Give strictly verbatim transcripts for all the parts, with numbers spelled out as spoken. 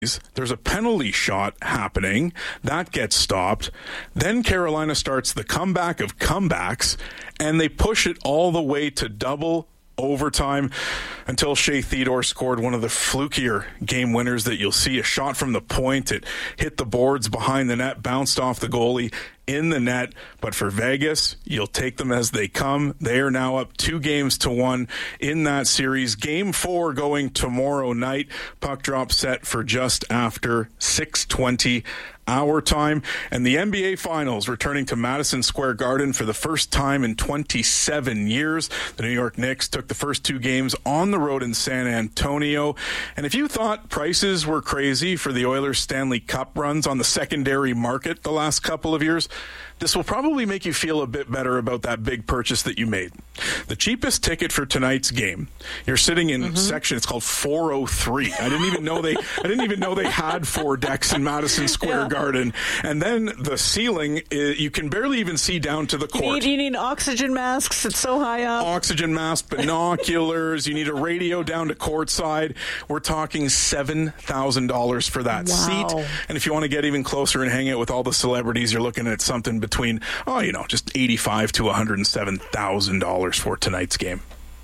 There's a penalty shot happening. That gets stopped. Then Carolina starts the comeback of comebacks, and they push it all the way to double overtime until Shea Theodore scored one of the flukier game winners that you'll see. A shot from the point. It hit the boards behind the net, bounced off the goalie in the net. But for Vegas, you'll take them as they come. They are now up two games to one in that series. Game four going tomorrow night. Puck drop set for just after six twenty our time. And the N B A Finals returning to Madison Square Garden for the first time in twenty-seven years. The New York Knicks took the first two games on the road in San Antonio. And if you thought prices were crazy for the Oilers' Stanley Cup runs on the secondary market the last couple of years, this will probably make you feel a bit better about that big purchase that you made. The cheapest ticket for tonight's game, you're sitting in mm-hmm. section, it's called four oh three. I didn't even know they I didn't even know they had four decks in Madison Square yeah. Garden. And then the ceiling, you can barely even see down to the court. You need, you need oxygen masks. It's so high up. Oxygen masks, binoculars. You need a radio down to courtside. We're talking seven thousand dollars for that wow. seat. And if you want to get even closer and hang out with all the celebrities, you're looking at something between, oh, you know, just eighty-five thousand to one hundred seven thousand dollars for tonight's game.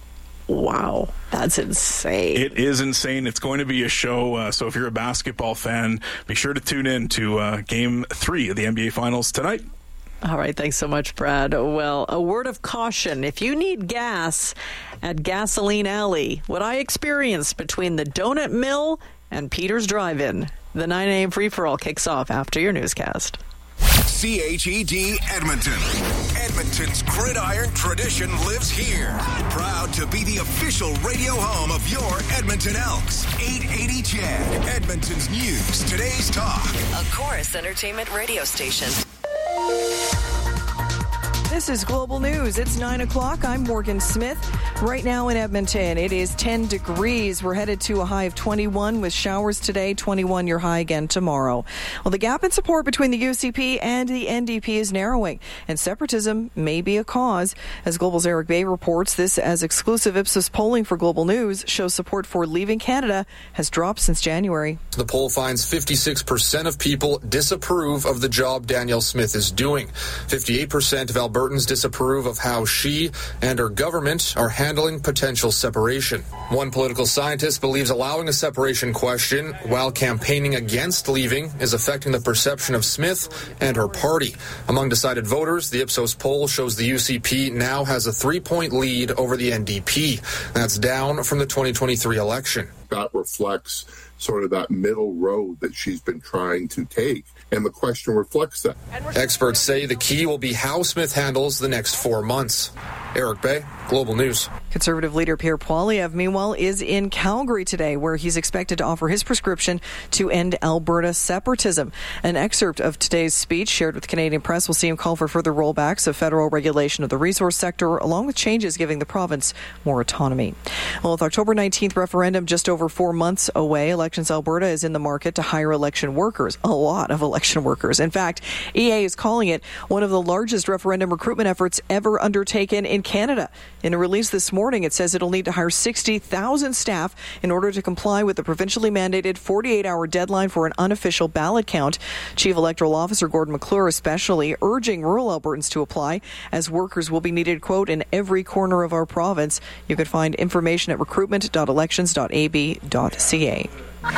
Wow, that's insane. It is insane. It's going to be a show. Uh, so if you're a basketball fan, be sure to tune in to uh, game three of the N B A Finals tonight. All right, thanks so much, Brad. Well, a word of caution. If you need gas at Gasoline Alley, what I experienced between the Donut Mill and Peter's Drive-In, the nine a.m. free-for-all kicks off after your newscast. C H E D Edmonton. Edmonton's gridiron tradition lives here. Proud to be the official radio home of your Edmonton Elks. eight eighty C H E D, Edmonton's news, today's talk. A Chorus Entertainment radio station. This is Global News. It's nine o'clock. I'm Morgan Smith. Right now in Edmonton, it is ten degrees. We're headed to a high of twenty-one with showers today, twenty-one your high again tomorrow. Well, the gap in support between the U C P and the N D P is narrowing, and separatism may be a cause. As Global's Eric Bay reports, this as exclusive Ipsos polling for Global News shows support for leaving Canada has dropped since January. The poll finds fifty-six percent of people disapprove of the job Danielle Smith is doing. fifty-eight percent of Albertans disapprove of how she and her government are handling potential separation. One political scientist believes allowing a separation question while campaigning against leaving is affecting the perception of Smith and her party. Among decided voters, the Ipsos poll shows the U C P now has a three-point lead over the N D P. That's down from the twenty twenty-three election. That reflects sort of that middle road that she's been trying to take. And the question reflects that. Experts say the key will be how Smith handles the next four months. Eric Bay, Global News. Conservative leader Pierre Poilievre, meanwhile, is in Calgary today, where he's expected to offer his prescription to end Alberta separatism. An excerpt of today's speech shared with the Canadian press will see him call for further rollbacks of federal regulation of the resource sector, along with changes giving the province more autonomy. Well, with October nineteenth referendum just over four months away, Elections Alberta is in the market to hire election workers, a lot of election workers. In fact, E A is calling it one of the largest referendum recruitment efforts ever undertaken in Canada. In a release this morning, it says it'll need to hire sixty thousand staff in order to comply with the provincially mandated forty-eight hour deadline for an unofficial ballot count. Chief Electoral Officer Gordon McClure especially urging rural Albertans to apply, as workers will be needed, quote, in every corner of our province. You can find information at recruitment dot elections dot a b dot c a.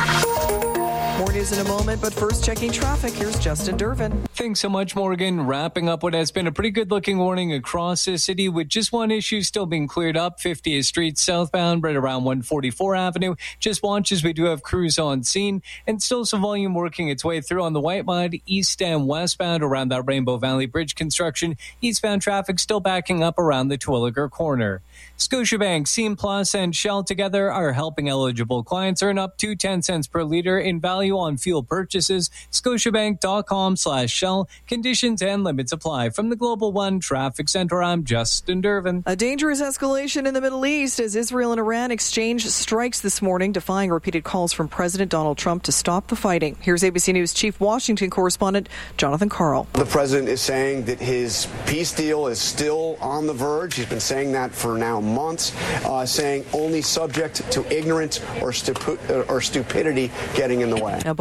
More news in a moment, but first checking traffic. Here's Justin Dervin. Thanks so much, Morgan. Wrapping up what has been a pretty good-looking morning across the city with just one issue still being cleared up. fiftieth Street southbound, right around one forty-four Avenue. Just watch as we do have crews on scene, and still some volume working its way through on the Whitemud, east and westbound around that Rainbow Valley Bridge construction. Eastbound traffic still backing up around the Terwillegar corner. Scotiabank, Scene Plus, and Shell together are helping eligible clients earn up to ten cents per liter in value on fuel purchases. Scotiabank.com slash Shell. Hotel. Conditions and limits apply. From the Global One Traffic Center, I'm Justin Dervin. A dangerous escalation in the Middle East as Israel and Iran exchange strikes this morning, defying repeated calls from President Donald Trump to stop the fighting. Here's A B C News Chief Washington correspondent Jonathan Karl. The president is saying that his peace deal is still on the verge. He's been saying that for now months, uh, saying only subject to ignorance or, stupi- or stupidity getting in the way. Now,